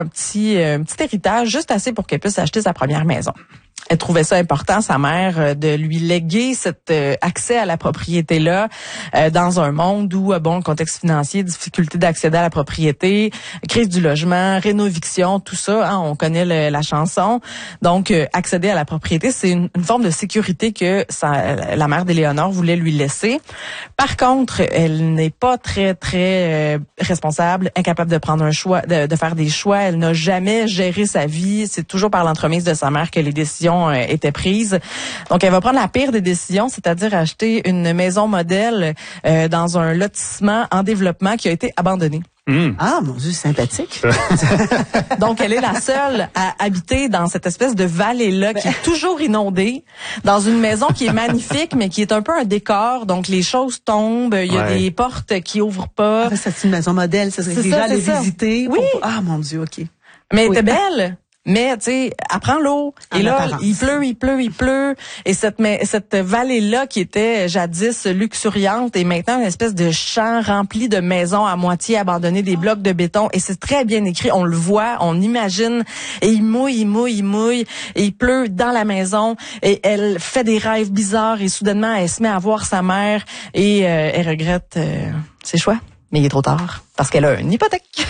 un petit héritage, juste assez pour qu'elle puisse acheter sa première maison. Elle trouvait ça important, sa mère, de lui léguer cet accès à la propriété-là dans un monde où, le contexte financier, difficulté d'accéder à la propriété, crise du logement, rénoviction, tout ça, on connaît la chanson. Donc, accéder à la propriété, c'est une forme de sécurité que la mère d'Éléonore voulait lui laisser. Par contre, elle n'est pas très, très responsable, incapable de prendre un choix, de faire des choix. Elle n'a jamais géré sa vie. C'est toujours par l'entremise de sa mère que les décisions étaient prises. Donc, elle va prendre la pire des décisions, c'est-à-dire acheter une maison modèle dans un lotissement en développement qui a été abandonné. Ah, mon Dieu, sympathique. Donc, elle est la seule à habiter dans cette espèce de vallée-là qui est toujours inondée, dans une maison qui est magnifique, mais qui est un peu un décor. Donc, les choses tombent, il y a des portes qui ouvrent pas. Ah, c'est une maison modèle, ça serait que les gens allaient visiter. Oui. Ah, mon Dieu, OK. Mais elle était belle. Mais, tu sais, elle prend l'eau. Et là, il pleut. Et cette vallée-là, qui était jadis luxuriante, est maintenant une espèce de champ rempli de maisons à moitié abandonnées, des blocs de béton. Et c'est très bien écrit. On le voit, on imagine. Et il mouille. Et il pleut dans la maison. Et elle fait des rêves bizarres. Et soudainement, elle se met à voir sa mère. Et elle regrette ses choix. Mais il est trop tard. Parce qu'elle a une hypothèque.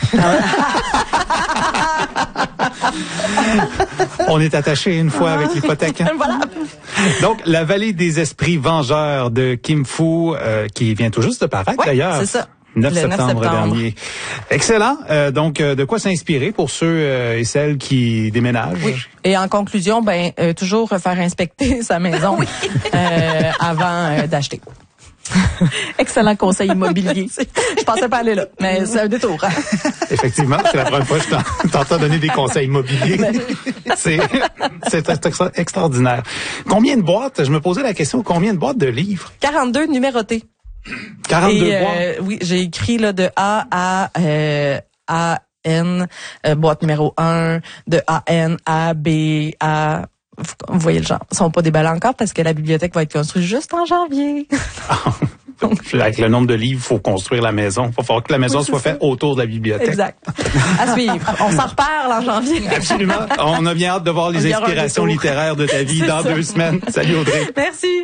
On est attaché une fois avec l'hypothèque. Voilà. Donc, La vallée des esprits vengeurs de Kim Fu, qui vient tout juste de paraître d'ailleurs. C'est ça. 9 septembre dernier. Excellent. Donc, de quoi s'inspirer pour ceux et celles qui déménagent. Oui. Et en conclusion, toujours faire inspecter sa maison avant d'acheter. Excellent conseil immobilier. Je pensais pas aller là, mais c'est un détour. Hein? Effectivement, c'est la première fois que je t'entends donner des conseils immobiliers. C'est extraordinaire. Combien de boîtes? Je me posais la question, combien de boîtes de livres? 42 numérotés. 42 boîtes? Oui, j'ai écrit là de A à N, boîte numéro 1, de AN à B à... Vous voyez le genre. Ils sont pas déballés encore parce que la bibliothèque va être construite juste en janvier. Avec le nombre de livres, il faut construire la maison. Il va falloir que la maison soit faite autour de la bibliothèque. Exact. À suivre. On s'en reparle en janvier. Absolument. On a bien hâte de voir les inspirations littéraires de ta vie dans 2 semaines. Salut Audrey. Merci.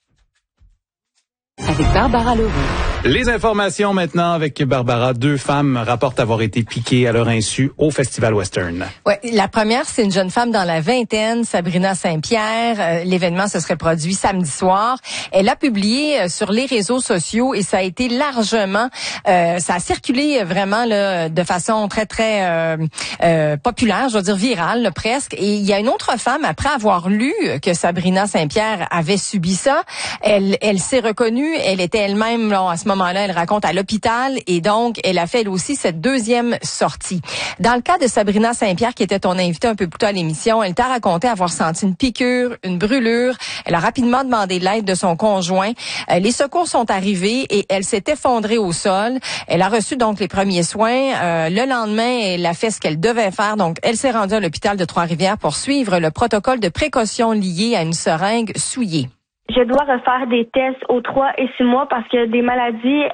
Avec Barbara Leroux. Les informations maintenant avec Barbara. 2 femmes rapportent avoir été piquées à leur insu au Festival Western. Ouais, la première, c'est une jeune femme dans la vingtaine, Sabrina Saint-Pierre. L'événement se serait produit samedi soir. Elle a publié sur les réseaux sociaux et ça a été largement, ça a circulé vraiment là, de façon très très populaire, je veux dire virale là, presque. Et il y a une autre femme, après avoir lu que Sabrina Saint-Pierre avait subi ça, elle s'est reconnue. Elle était elle-même là, à ce moment-là, elle raconte à l'hôpital et donc elle a fait elle aussi cette deuxième sortie. Dans le cas de Sabrina Saint-Pierre, qui était ton invitée un peu plus tôt à l'émission, elle t'a raconté avoir senti une piqûre, une brûlure. Elle a rapidement demandé l'aide de son conjoint. Les secours sont arrivés et elle s'est effondrée au sol. Elle a reçu donc les premiers soins. Le lendemain, elle a fait ce qu'elle devait faire. Donc, elle s'est rendue à l'hôpital de Trois-Rivières pour suivre le protocole de précaution lié à une seringue souillée. Je dois refaire des tests aux 3 et 6 mois parce que des maladies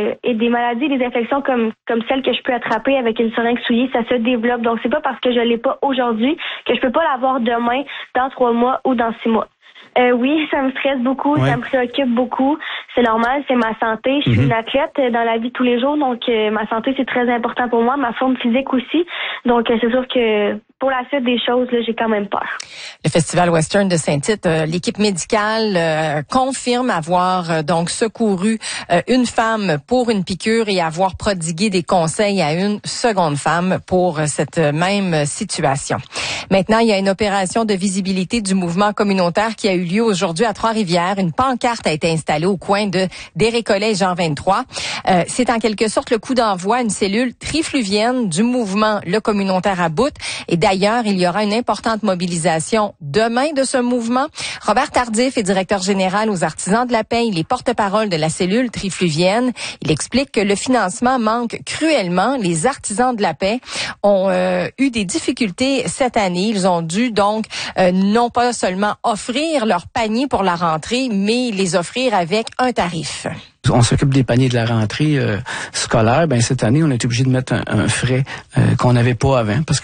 des infections comme celles que je peux attraper avec une seringue souillée, ça se développe. Donc, c'est pas parce que je l'ai pas aujourd'hui que je peux pas l'avoir demain, dans 3 mois ou dans 6 mois. Oui, ça me stresse beaucoup, ça me préoccupe beaucoup. C'est normal, c'est ma santé. Je suis une athlète dans la vie de tous les jours, donc ma santé, c'est très important pour moi, ma forme physique aussi. Donc, c'est sûr que pour la suite des choses, là, j'ai quand même peur. Le Festival Western de Saint-Tite, l'équipe médicale confirme avoir donc secouru une femme pour une piqûre et avoir prodigué des conseils à une seconde femme pour cette même situation. Maintenant, il y a une opération de visibilité du mouvement communautaire qui a eu lieu aujourd'hui à Trois-Rivières. Une pancarte a été installée au coin des Récollets et Jean 23. C'est en quelque sorte le coup d'envoi à une cellule trifluvienne du mouvement Le Communautaire à Bout. Et d'ailleurs, il y aura une importante mobilisation demain de ce mouvement. Robert Tardif est directeur général aux Artisans de la paix. Il est porte-parole de la cellule trifluvienne. Il explique que le financement manque cruellement. Les Artisans de la paix ont eu des difficultés cette année. Ils ont dû donc non pas seulement offrir leur panier pour la rentrée, mais les offrir avec un tarif. On s'occupe des paniers de la rentrée scolaire. Cette année, on a été obligé de mettre un frais qu'on n'avait pas avant parce